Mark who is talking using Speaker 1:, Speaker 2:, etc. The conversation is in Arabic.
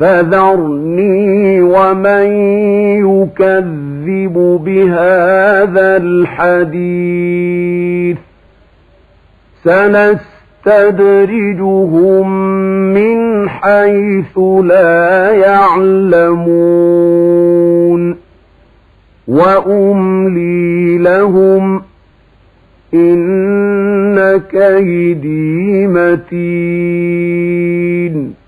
Speaker 1: فذرني ومن يكذب بهذا الحديث سنستدرجهم من حيث لا يعلمون وأملي لهم إن كيدي متين